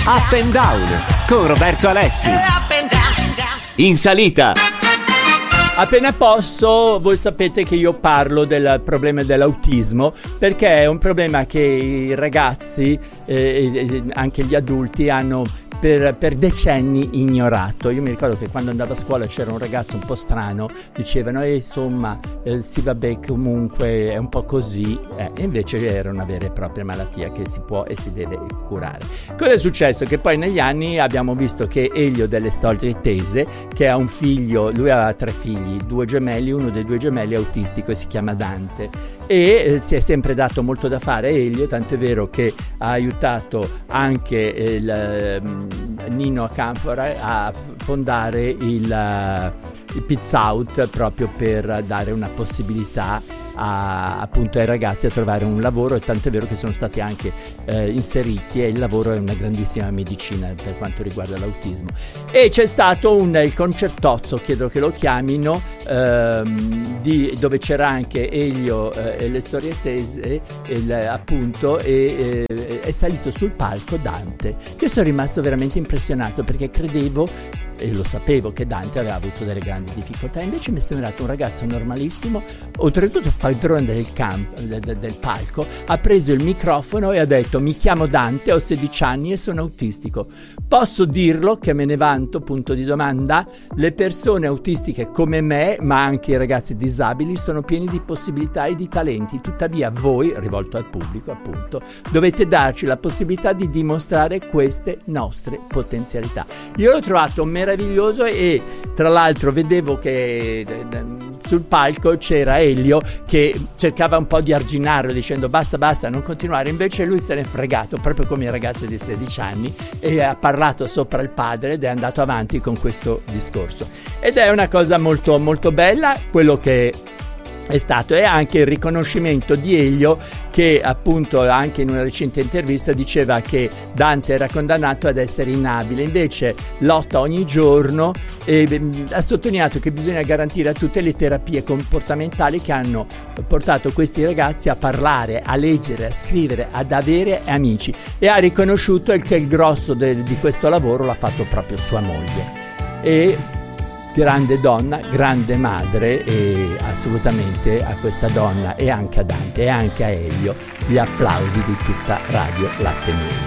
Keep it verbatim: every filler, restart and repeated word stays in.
Up and Down con Roberto Alessi. In salita. Appena posso, voi sapete che io parlo del problema dell'autismo, perché è un problema che i ragazzi eh, e anche gli adulti hanno per, per decenni ignorato. Io mi ricordo che quando andavo a scuola c'era un ragazzo un po' strano, dicevano eh, insomma eh, sì vabbè comunque è un po' così, eh, e invece era una vera e propria malattia che si può e si deve curare. Cosa è successo? Che poi negli anni abbiamo visto che Elio delle Storie Tese, che ha un figlio, lui aveva tre figli, due gemelli, uno dei due gemelli è autistico e si chiama Dante, e eh, si è sempre dato molto da fare Elio, tanto è vero che ha aiutato anche il eh, Nino Canfora a fondare il, uh, il Pizza Out, proprio per dare una possibilità a, appunto ai ragazzi a trovare un lavoro, e tanto è vero che sono stati anche eh, inseriti, e il lavoro è una grandissima medicina per quanto riguarda l'autismo. E c'è stato un il concertozzo, chiedo che lo chiamino, ehm, di, dove c'era anche Elio eh, e le Storie Tese, il, appunto, e eh, è salito sul palco Dante. Io sono rimasto veramente impressionato, perché credevo e lo sapevo che Dante aveva avuto delle grandi difficoltà, invece mi è sembrato un ragazzo normalissimo, oltretutto padrone del campo, del, del palco. Ha preso il microfono e ha detto: mi chiamo Dante, ho sedici anni e sono autistico. Posso dirlo che me ne vanto, punto di domanda. Le persone autistiche come me, ma anche i ragazzi disabili, sono pieni di possibilità e di talenti, tuttavia voi, rivolto al pubblico appunto, dovete darci la possibilità di dimostrare queste nostre potenzialità. Io l'ho trovato meraviglioso, e tra l'altro vedevo che sul palco c'era Elio che cercava un po' di arginarlo dicendo basta basta, non continuare, invece lui se n'è fregato proprio come i ragazzi di sedici anni e ha parlato sopra il padre ed è andato avanti con questo discorso, ed è una cosa molto molto bella quello che è stato, e anche il riconoscimento di Elio, che appunto anche in una recente intervista diceva che Dante era condannato ad essere inabile, invece lotta ogni giorno, e ha sottolineato che bisogna garantire a tutte le terapie comportamentali che hanno portato questi ragazzi a parlare, a leggere, a scrivere, ad avere amici, e ha riconosciuto che il grosso del, di questo lavoro l'ha fatto proprio sua moglie. E grande donna, grande madre, e assolutamente a questa donna e anche a Dante e anche a Elio gli applausi di tutta Radio Latte Miele.